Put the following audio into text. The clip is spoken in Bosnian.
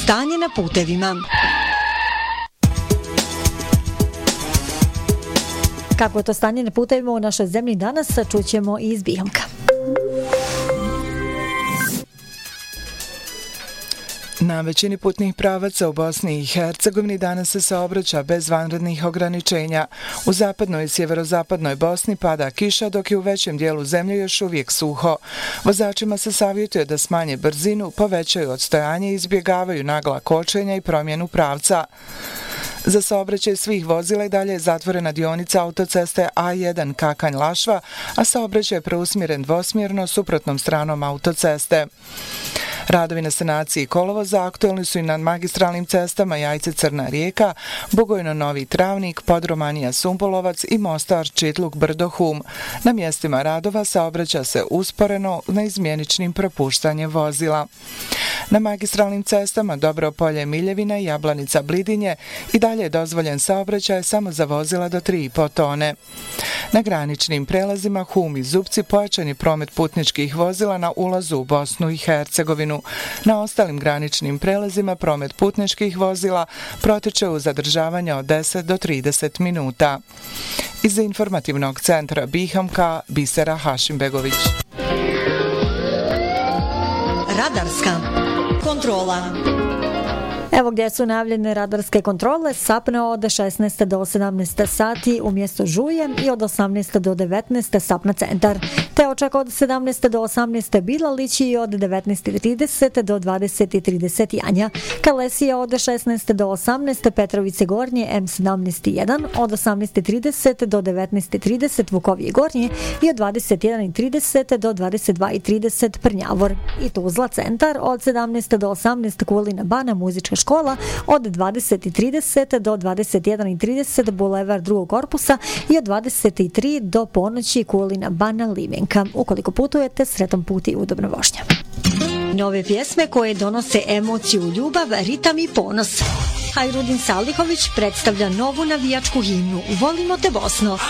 Stanje na putevima. Kako je to stanje na putevima u našoj zemlji danas, čućemo iz Bihamka. Na većini putnih pravaca u Bosni i Hercegovini danas se saobraća bez vanrednih ograničenja. U zapadnoj i sjeverozapadnoj Bosni pada kiša, dok je u većem dijelu zemlje još uvijek suho. Vozačima se savjetuje da smanje brzinu, povećaju odstojanje i izbjegavaju nagla kočenja i promjenu pravca. Za saobraćaj svih vozila i dalje je zatvorena dionica autoceste A1 Kakanj-Lašva, a saobraćaj je preusmjeren dvosmjerno suprotnom stranom autoceste. Radovi na sanaciji kolovoza aktuelni su i na magistralnim cestama Jajce-Crna Rijeka, Bugojno-Novi Travnik, Podromanija-Sumpolovac i Mostar-Čitluk-Brdo-Hum. Na mjestima radova saobraća se usporeno na izmjeničnim propuštanjem vozila. Na magistralnim cestama Dobropolje-Miljevina i Jablanica-Blidinje i dalje je dozvoljen saobraćaj samo za vozila do 3,5 tone. Na graničnim prelazima Hum i Zupci pojačan je promet putničkih vozila na ulazu u Bosnu i Hercegovinu. Na ostalim graničnim prelazima promet putničkih vozila protiče u zadržavanje od 10 do 30 minuta. Iz informativnog centra Bihamka, Bisera Hašimbegović. Radarska kontrola. Evo gdje su najavljene radarske kontrole: Sapna od 16 do 17 sati u mjesto Žuje i od 18 do 19 Sapna centar. Teočak od 17 do 18 Bilalić i od 19.30 do 20.30 Janja. Kalesija od 16 do 18 Petrovice Gornje M17-1, od 18.30 do 19.30 Vukovije Gornje i od 21.30 do 22.30 Prnjavor. I Tuzla centar od 17 do 18 Kulina Bana muzička škola, od 20.30 do 21.30 Bulevar drugog korpusa i od 23 do ponoći Kulina Bana Limenka. Ukoliko putujete, sretan put i udobna vožnja. Nove pjesme koje donose emociju, ljubav, ritam i ponos. Hajrudin Salihović predstavlja novu navijačku himnu Volimo te Bosno.